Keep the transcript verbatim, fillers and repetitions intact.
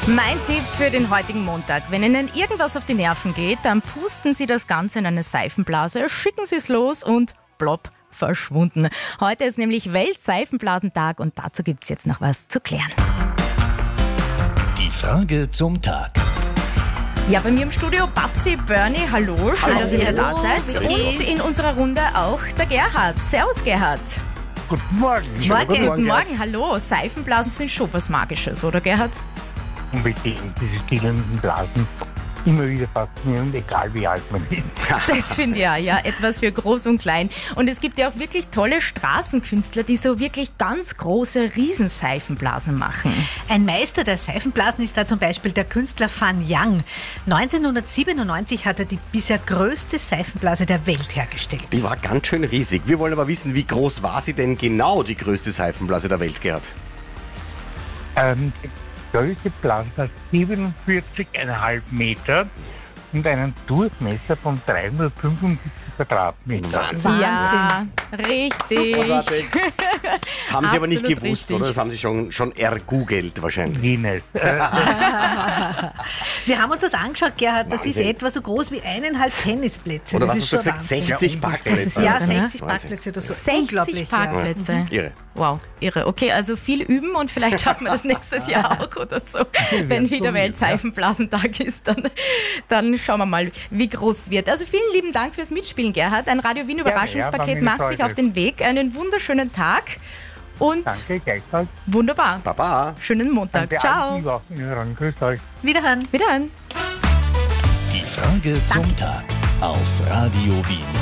Mein Tipp für den heutigen Montag. Wenn Ihnen irgendwas auf die Nerven geht, dann pusten Sie das Ganze in eine Seifenblase, schicken Sie es los und plopp, verschwunden. Heute ist nämlich Weltseifenblasentag und dazu gibt es jetzt noch was zu klären. Die Frage zum Tag. Ja, bei mir im Studio Babsi, Bernie, hallo, schön, Hallo. dass ihr wieder da seid. Hallo. Und in unserer Runde auch der Gerhard. Servus, Gerhard. Guten Morgen. Morgen. Guten Morgen. Morgen, hallo. Seifenblasen sind schon was Magisches, oder Gerhard? Unbedingt. Diese stillenden Blasen immer wieder faszinierend, egal wie alt man ist. Das finde ich auch, ja. Etwas für groß und klein. Und es gibt ja auch wirklich tolle Straßenkünstler, die so wirklich ganz große Riesenseifenblasen machen. Ein Meister der Seifenblasen ist da zum Beispiel der Künstler Fan Yang. neunzehnhundertsiebenundneunzig hat er die bisher größte Seifenblase der Welt hergestellt. Die war ganz schön riesig. Wir wollen aber wissen, wie groß war sie denn genau, die größte Seifenblase der Welt, Gerhard? Ähm, die größte Blase hat siebenundvierzig Komma fünf Meter und einen Durchmesser von dreihundertfünfundsiebzig Quadratmeter. Wahnsinn. Ja, richtig. Großartig. Das haben Sie aber nicht Absolut gewusst, richtig. oder? Das haben Sie schon, schon ergoogelt wahrscheinlich. Jenes. Äh, Wir haben uns das angeschaut, Gerhard. Das Wahnsinn. ist etwa so groß wie eineinhalb Tennisplätze. Oder das was ist hast du schon gesagt? Wahnsinn. sechzig Ja, Parkplätze. Das ist Ja, Wahnsinn, ne? sechzig Wahnsinn. Parkplätze oder so. sechzig Unglaublich. Parkplätze. Mhm. Irre. Wow, irre. Okay, also viel üben und vielleicht schaffen wir das nächstes Jahr auch oder so. Wenn wieder Weltseifenblasentag ist, dann, dann schauen wir mal, wie groß es wird. Also vielen lieben Dank fürs Mitspielen, Gerhard. Ein Radio Wien Gerne, Überraschungspaket ja, war mir macht eine sich Freude. auf den Weg. Einen wunderschönen Tag und Danke, gleichfalls. wunderbar. Baba. Schönen Montag. Danke Ciao. allen, die auch in Ihren Grüß euch. Wiederhören. Wiederhören. Die Frage zum Tag auf Radio Wien.